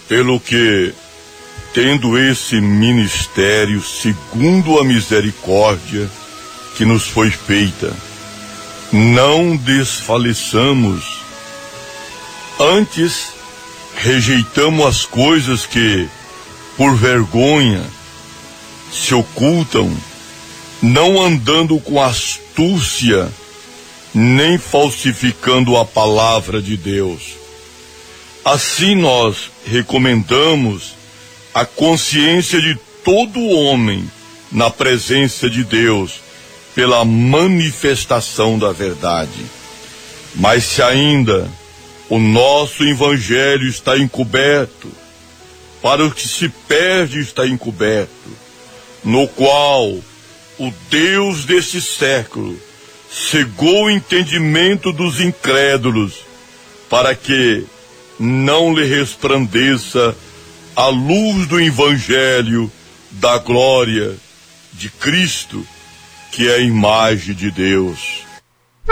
Pelo que, tendo esse ministério segundo a misericórdia que nos foi feita, não desfaleçamos, antes rejeitamos as coisas que, por vergonha, se ocultam, não andando com astúcia, nem falsificando a palavra de Deus. Assim nós recomendamos a consciência de todo homem na presença de Deus, pela manifestação da verdade. Mas se ainda o nosso evangelho está encoberto, para o que se perde está encoberto, no qual o Deus desse século cegou o entendimento dos incrédulos, para que não lhe resplandeça a luz do evangelho da glória de Cristo, que é a imagem de Deus.